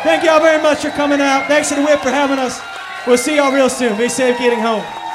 Thank y'all very much for coming out. Thanks to the Whip for having us. We'll see y'all real soon. Be safe getting home.